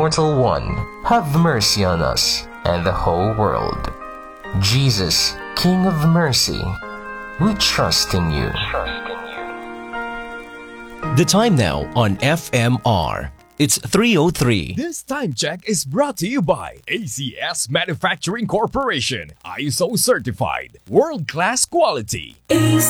Immortal One, have mercy on us and the whole world. Jesus, King of mercy, we trust in you. The time now on FMR. It's 3:03. This time check is brought to you by ACS Manufacturing Corporation. ISO certified. World-class quality. ACS.